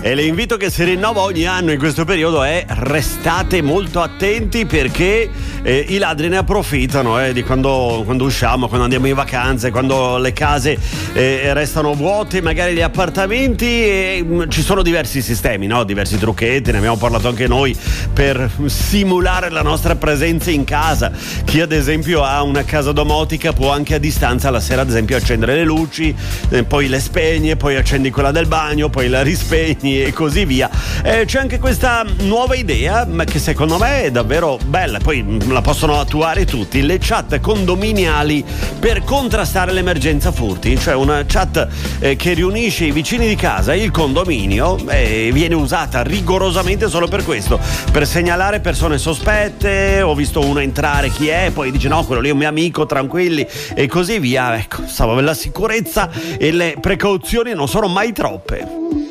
E l'invito che si rinnova ogni anno in questo periodo è: restate molto attenti, perché i ladri ne approfittano di quando usciamo, quando andiamo in vacanze, quando le case restano vuote, magari gli appartamenti, e ci sono diversi sistemi, no? Diversi trucchetti, ne abbiamo parlato anche noi, per simulare la nostra presenza in casa. Chi ad esempio ha una casa domotica può anche a distanza la sera ad esempio accendere le luci, poi le spegne, poi accendi quella del bagno, poi la rispegni e così via. C'è anche questa nuova idea, ma che secondo me è davvero bella, poi la possono attuare tutti: le chat condominiali per contrastare l'emergenza furti. Cioè una chat che riunisce i vicini di casa e il condominio, viene usata rigorosamente solo per questo, per segnalare persone sospette. Ho visto uno entrare, chi è? Poi dice no, quello lì è un mio amico, tranquilli, e così via. Ecco, la sicurezza e le precauzioni non sono mai troppe.